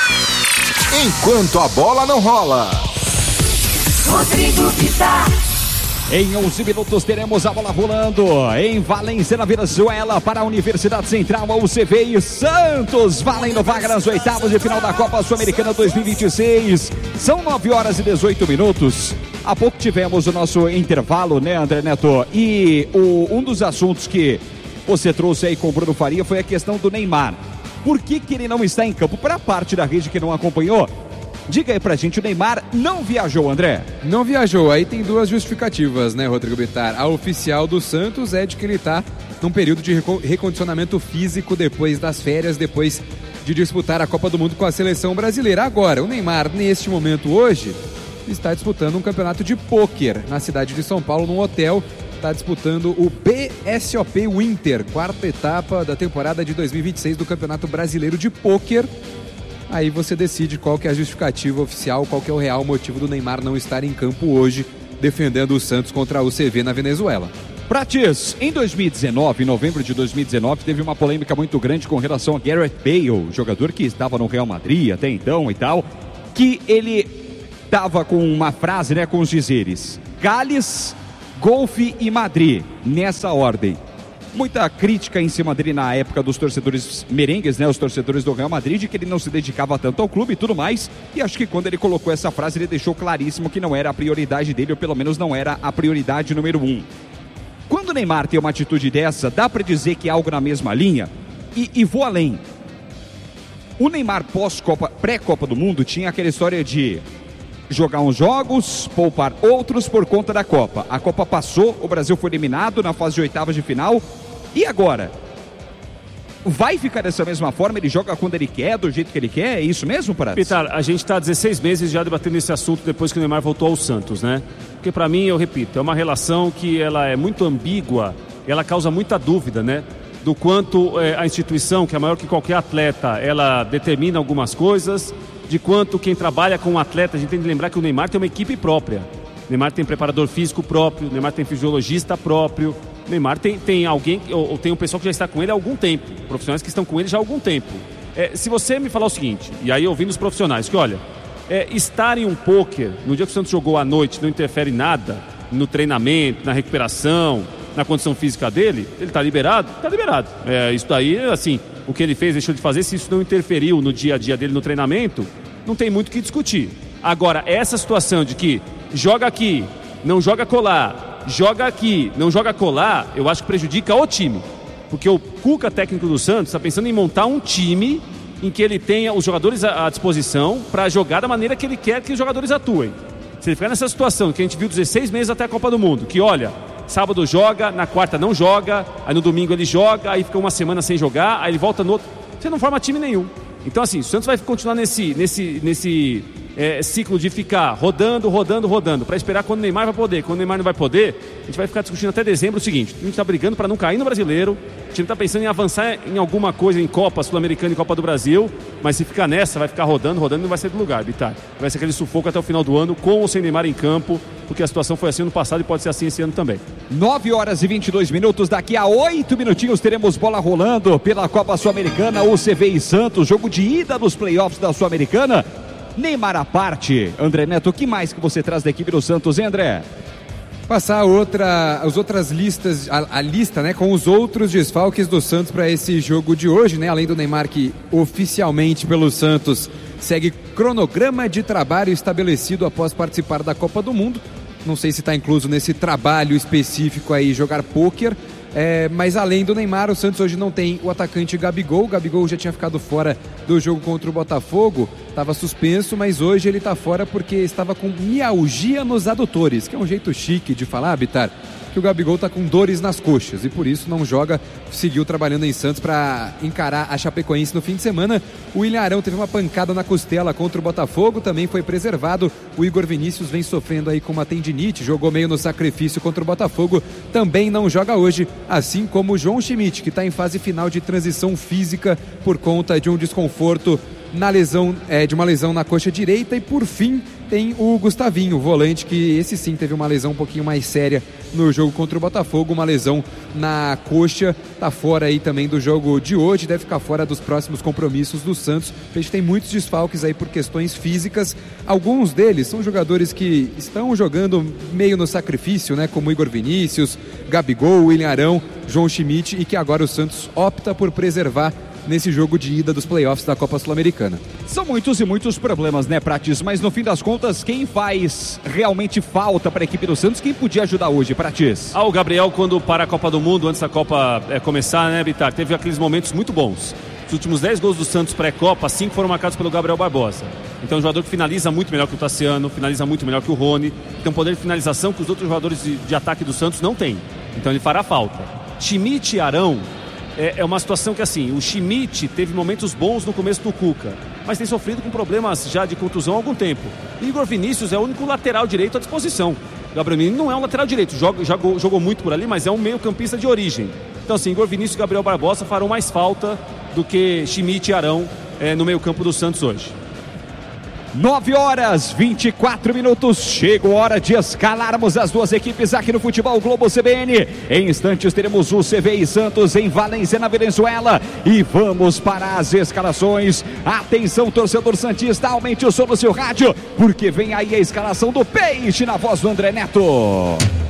Enquanto a bola não rola. Rodrigo Vitar. Em 11 minutos teremos a bola rolando em Valência, na Venezuela, para a Universidade Central, a UCV e Santos, valendo vaga nas oitavas de final da Copa Sul-Americana 2026. São 9 horas e 18 minutos. Há pouco tivemos o nosso intervalo, né, André Neto? E um dos assuntos que você trouxe aí com o Bruno Faria foi a questão do Neymar. Por que ele não está em campo? Para a parte da rede que não acompanhou, diga aí pra gente, o Neymar não viajou, André? Não viajou, aí tem duas justificativas, né, Rodrigo Bitar? A oficial do Santos é de que ele tá num período de recondicionamento físico depois das férias, depois de disputar a Copa do Mundo com a seleção brasileira. Agora, o Neymar, neste momento hoje, está disputando um campeonato de pôquer na cidade de São Paulo, num hotel. Está disputando o BSOP Winter, quarta etapa da temporada de 2026 do Campeonato Brasileiro de Pôquer. Aí você decide qual que é a justificativa oficial, qual que é o real motivo do Neymar não estar em campo hoje, defendendo o Santos contra a UCV na Venezuela. Prates, em 2019, em novembro de 2019, teve uma polêmica muito grande com relação a Gareth Bale, jogador que estava no Real Madrid até então e tal, que ele estava com uma frase, né, com os dizeres: Gales, Golfe e Madrid, nessa ordem. Muita crítica em cima dele na época dos torcedores merengues, né, os torcedores do Real Madrid, de que ele não se dedicava tanto ao clube e tudo mais, e acho que quando ele colocou essa frase, ele deixou claríssimo que não era a prioridade dele, ou pelo menos não era a prioridade número 1. Quando o Neymar tem uma atitude dessa, dá pra dizer que é algo na mesma linha, e vou além. O Neymar pré-Copa do Mundo tinha aquela história de jogar uns jogos, poupar outros por conta da Copa. A Copa passou, o Brasil foi eliminado na fase de oitavas de final. E agora? Vai ficar dessa mesma forma? Ele joga quando ele quer, do jeito que ele quer? É isso mesmo, Prates? Pitar, a gente está há 16 meses já debatendo esse assunto depois que o Neymar voltou ao Santos, né? Porque para mim, eu repito, é uma relação que ela é muito ambígua, ela causa muita dúvida, né? Do quanto a instituição, que é maior que qualquer atleta, ela determina algumas coisas, de quanto quem trabalha com o atleta. A gente tem que lembrar que o Neymar tem uma equipe própria. O Neymar tem preparador físico próprio, o Neymar tem fisiologista próprio, o Neymar tem alguém, ou tem um pessoal que já está com ele há algum tempo, profissionais que estão com ele já há algum tempo. Se você me falar o seguinte, e aí ouvindo os profissionais, que olha, estar em um pôquer, no dia que o Santos jogou à noite, não interfere em nada, no treinamento, na recuperação, na condição física dele, ele está liberado? Está liberado. Isso daí, assim, o que ele fez, deixou de fazer, se isso não interferiu no dia a dia dele no treinamento, não tem muito o que discutir. Agora, essa situação de que joga aqui, não joga colar, joga aqui, não joga colar, eu acho que prejudica o time. Porque o Cuca, técnico do Santos, está pensando em montar um time em que ele tenha os jogadores à disposição para jogar da maneira que ele quer que os jogadores atuem. Se ele ficar nessa situação que a gente viu 16 meses até a Copa do Mundo, que olha, sábado joga, na quarta não joga, aí no domingo ele joga, aí fica uma semana sem jogar, aí ele volta no outro, você não forma time nenhum. Então assim, o Santos vai continuar nesse ciclo de ficar rodando, para esperar quando o Neymar vai poder. Quando o Neymar não vai poder, a gente vai ficar discutindo até dezembro o seguinte: a gente está brigando para não cair no Brasileiro, a gente está pensando em avançar em alguma coisa em Copa Sul-Americana e Copa do Brasil, mas se ficar nessa, vai ficar rodando, não vai sair do lugar, Bitar. Vai ser aquele sufoco até o final do ano, com ou sem Neymar em campo, porque a situação foi assim no passado e pode ser assim esse ano também. 9 horas e 22 minutos, daqui a 8 minutinhos teremos bola rolando pela Copa Sul-Americana, UCV e Santos, jogo de ida dos playoffs da Sul-Americana. Neymar à parte, André Neto, o que mais que você traz da equipe do Santos, hein, André? Passar as outras listas, a lista, né, com os outros desfalques do Santos para esse jogo de hoje, né? Além do Neymar, que oficialmente pelo Santos segue cronograma de trabalho estabelecido após participar da Copa do Mundo. Não sei se está incluso nesse trabalho específico aí jogar pôquer. Mas além do Neymar, o Santos hoje não tem o atacante Gabigol. O Gabigol já tinha ficado fora do jogo contra o Botafogo, estava suspenso, mas hoje ele está fora porque estava com mialgia nos adutores, que é um jeito chique de falar, Bitar, que o Gabigol está com dores nas coxas e por isso não joga, seguiu trabalhando em Santos para encarar a Chapecoense no fim de semana. O William Arão teve uma pancada na costela contra o Botafogo, também foi preservado. O Igor Vinícius vem sofrendo aí com uma tendinite, jogou meio no sacrifício contra o Botafogo, também não joga hoje, assim como o João Schmidt, que está em fase final de transição física por conta de um desconforto de uma lesão na coxa direita. E por fim tem o Gustavinho, o volante, que esse sim teve uma lesão um pouquinho mais séria no jogo contra o Botafogo, uma lesão na coxa, tá fora aí também do jogo de hoje, deve ficar fora dos próximos compromissos do Santos. A gente tem muitos desfalques aí por questões físicas, alguns deles são jogadores que estão jogando meio no sacrifício, né, como Igor Vinícius, Gabigol, William Arão, João Schmidt, e que agora o Santos opta por preservar nesse jogo de ida dos playoffs da Copa Sul-Americana. São muitos e muitos problemas, né, Prates? Mas no fim das contas, quem faz realmente falta para a equipe do Santos? Quem podia ajudar hoje, Prates? O Gabriel, quando para a Copa do Mundo, antes da Copa começar, né, Bitar, teve aqueles momentos muito bons. Os últimos 10 gols do Santos pré-Copa, 5 foram marcados pelo Gabriel Barbosa. Então, um jogador que finaliza muito melhor que o Tassiano, finaliza muito melhor que o Rony, tem um poder de finalização que os outros jogadores de ataque do Santos não têm. Então, ele fará falta. Schmidt e Arão, é uma situação que, assim, o Schmidt teve momentos bons no começo do Cuca, mas tem sofrido com problemas já de contusão há algum tempo. Igor Vinícius é o único lateral direito à disposição. Gabriel Menino não é um lateral direito, jogou muito por ali, mas é um meio campista de origem. Então, assim, Igor Vinícius e Gabriel Barbosa farão mais falta do que Schmidt e Arão no meio campo do Santos hoje. 9h24. Chegou a hora de escalarmos as duas equipes aqui no Futebol Globo CBN. Em instantes teremos o CVI Santos em Valência, na Venezuela. E vamos para as escalações. Atenção, torcedor santista, aumente o som do seu rádio, porque vem aí a escalação do Peixe na voz do André Neto.